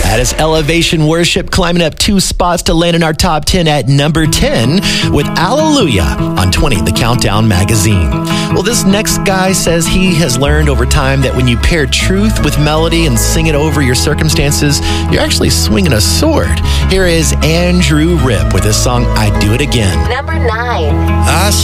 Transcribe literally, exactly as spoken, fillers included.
That is Elevation Worship climbing up two spots to land in our top ten at number ten with Alleluia on twenty, the Countdown magazine. Well, this next guy says he has learned over time that when you pair truth with melody and sing it over your circumstances, you're actually swinging a sword. Here is Andrew Ripp with his song, I Do It Again. Number nine. I